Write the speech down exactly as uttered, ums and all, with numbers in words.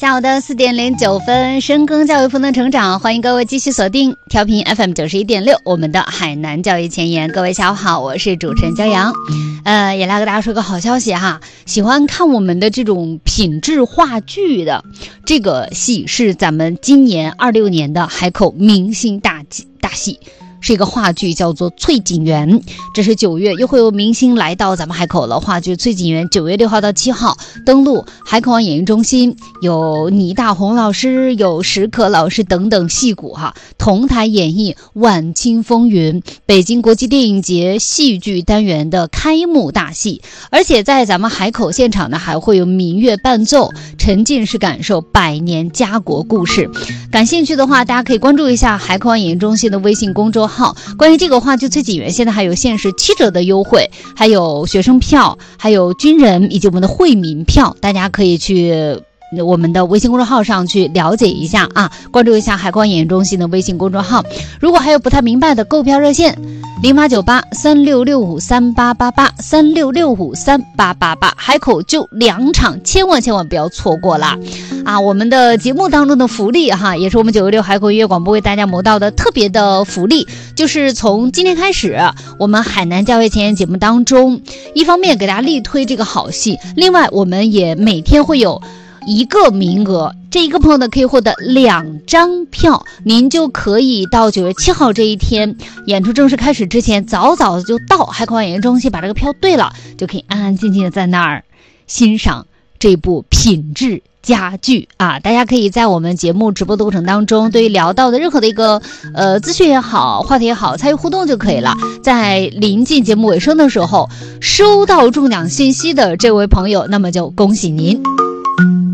下午的四点零九分，深耕教育赋能成长，欢迎各位继续锁定调频 F M 九十一点六，我们的海南教育前沿。各位下午好，我是主持人骄阳。呃，也来给大家说个好消息哈，喜欢看我们的这种品质话剧的这个戏是咱们今年二六年的海口明星大大戏。是一个话剧，叫做《翠锦园》。这是九月又会有明星来到咱们海口了。话剧《翠锦园》九月六号到七号登陆海口湾演艺中心，有倪大红老师，有石可老师等等戏骨哈，同台演绎《晚清风云》北京国际电影节戏剧单元的开幕大戏。而且在咱们海口现场呢，还会有民乐伴奏，沉浸式感受百年家国故事。感兴趣的话，大家可以关注一下海口湾演艺中心的微信公众号。好，关于这个话剧《翠锦园》，现在还有限时七折的优惠，还有学生票，还有军人以及我们的惠民票，大家可以去我们的微信公众号上去了解一下啊，关注一下海口湾演艺中心的微信公众号。如果还有不太明白的，购票热线零八九八三六六五三八八八三六六五三八八八，海口就两场，千万千万不要错过啦！啊，我们的节目当中的福利哈，也是我们九六六海口音乐广播为大家谋到的特别的福利，就是从今天开始，我们海南教育前沿节目当中，一方面给大家力推这个好戏，另外我们也每天会有一个名额，这一个朋友呢可以获得两张票，您就可以到九月七号这一天演出正式开始之前，早早的就到海口湾演艺中心把这个票对了，就可以安安静静的在那儿欣赏这部品质佳剧啊！大家可以在我们节目直播的过程当中，对于聊到的任何的一个呃资讯也好，话题也好，参与互动就可以了。在临近节目尾声的时候，收到中奖信息的这位朋友，那么就恭喜您。